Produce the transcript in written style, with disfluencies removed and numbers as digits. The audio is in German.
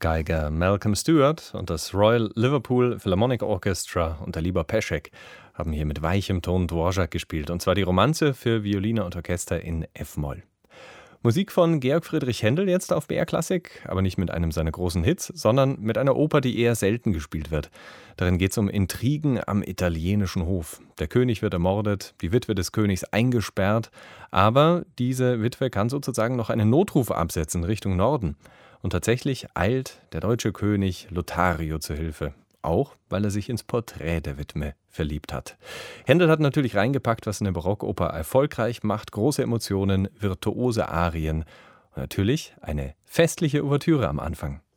Geiger Malcolm Stewart und das Royal Liverpool Philharmonic Orchestra unter Libor Peschek haben hier mit weichem Ton Dvorak gespielt, und zwar die Romanze für Violine und Orchester in F-Moll. Musik von Georg Friedrich Händel jetzt auf BR Klassik, aber nicht mit einem seiner großen Hits, sondern mit einer Oper, die eher selten gespielt wird. Darin geht es um Intrigen am italienischen Hof. Der König wird ermordet, die Witwe des Königs eingesperrt, aber diese Witwe kann sozusagen noch einen Notruf absetzen Richtung Norden. Und tatsächlich eilt der deutsche König Lothario zur Hilfe. Auch, weil er sich ins Porträt der Witwe verliebt hat. Händel hat natürlich reingepackt, was eine Barockoper erfolgreich macht. Große Emotionen, virtuose Arien und natürlich eine festliche Ouvertüre am Anfang.